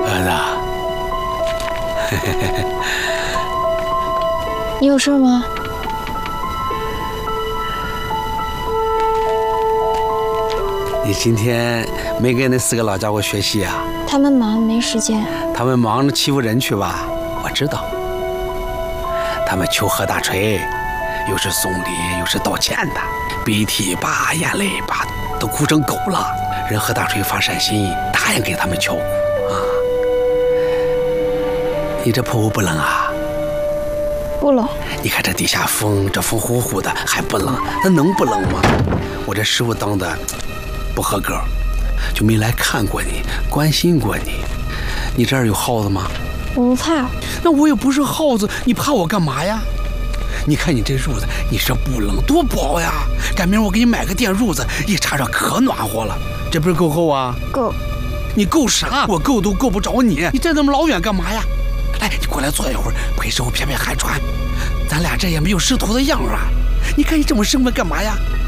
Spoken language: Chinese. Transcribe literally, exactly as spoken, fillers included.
儿子， 你有事吗？ 你今天没跟那四个老家伙学习啊？ 他们忙，没时间。 他们忙着欺负人去吧？我知道。他们求何大锤，又是送礼又是道歉的，鼻涕吧，眼泪吧，都哭成狗了。人何大锤发善心，答应给他们敲鼓啊。你这破屋不冷啊？ 不冷。 你看这地下风，这风呼呼的，还不冷？那能不冷吗？我这师傅当的不合格，就没来看过你，关心过你。你这儿有耗子吗？ 我不怕。 那我也不是耗子，你怕我干嘛呀？你看你这褥子，你这不冷多薄呀！赶明儿我给你买个电褥子，一插上可暖和了。这不是够厚啊？ 够。 你够啥？我够都够不着你。你站那么老远干嘛呀？来，你过来坐一会儿，陪师傅骗骗寒喘。咱俩这也没有师徒的样啊！你看你这么生分干嘛呀？